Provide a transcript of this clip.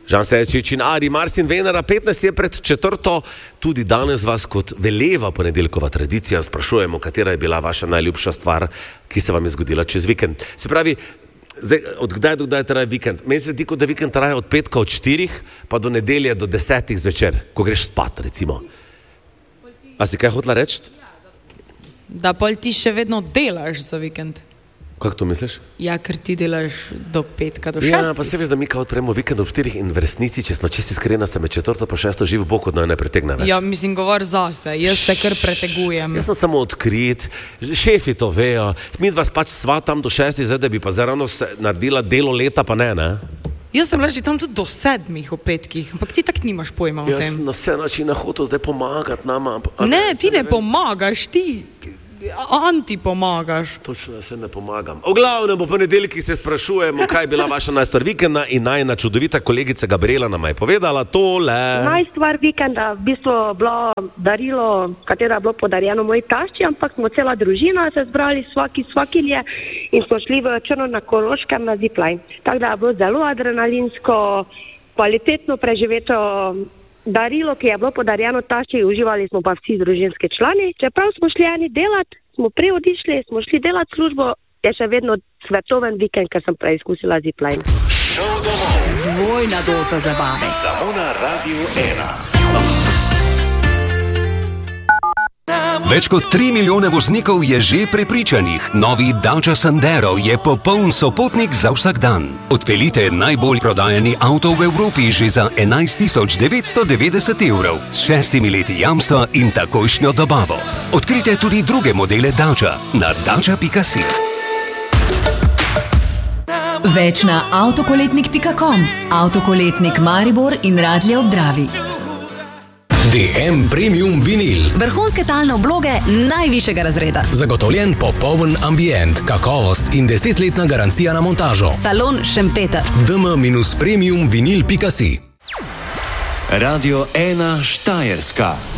Žan Sečič in Ari Marsin Venera, 15 je pred 4. Tudi danes vas kot veleva ponedeljkova tradicija sprašujemo, katera je bila vaša najljubša stvar, ki se vam je zgodila čez vikend. Se pravi, zdaj, od kdaj do kdaj traja vikend? Meni se zdi, da vikend traja od petka od 4 pa do nedelje do 10 zvečer, ko greš spat, recimo. A si kaj hotela reči? Da pol ti še vedno delaš za vikend. Kako to misliš? Ja, ker ti delaš do petka, do 6. Ja, pa se veš, da mi kao odpremo vikend ob 4 in v resnici, če smo čisti iskrena, se med 4. pa 6. živ Bog od ne pretegne več. Ja, mislim, govor zase, jaz se kar pretegujem. Jaz sem samo odkrit, šefi to vejo, mi vas pač svatam do 6, zdaj da bi pa zarano naredila delo leta, pa ne? Jaz sem bila že tam tudi do 7 v petkih, ampak ti tak nimaš pojma o tem. Jaz na vse načine hotel zdaj pomagati nama. Ne, ti ne pomagaš, ti anti-pomagaš. Točno, jaz se ne pomagam. V glavnem, po ponedeljkih se sprašujemo, kaj je bila vaša najstvar vikenda in najna čudovita kolegica Gabriela nam je povedala tole. Najstvar vikenda v bistvu bilo darilo, katero je bilo podarjeno moji tašči, ampak smo cela družina se zbrali svakilje in smo šli v Črno na Koroškem na zipline. Tako da je bilo zelo adrenalinsko, kvalitetno preživeto darilo, ki je bilo podarjeno tašči, uživali smo pa vsi družinski člani. Čeprav smo šli eni delati, smo prej odišli, smo šli delati službo, je še vedno svetoven vikend, ker sem preizkusila zipline. Dvojna doza zabave. Samo na Radio 1. Več kot 3 milijone voznikov je že prepričanih. Novi Dacia Sandero je popoln sopotnik za vsak dan. Odpeljite najbolj prodajani avto v Evropi že za 11.990 evrov s 6 leti jamstva in takojšnjo dobavo. Odkrite tudi druge modele Dacia na dacia.si. Več na avtokoletnik.com, Avtokoletnik Maribor in Radlje ob Dravi. DM Premium Vinil. Vrhunske talne obloge najvišjega razreda. Zagotovljen popoln ambient, kakovost in 10-letna garancija na montažo. Salon Šempeter. dm-premiumvinil.si. Radio 1 Štajerska.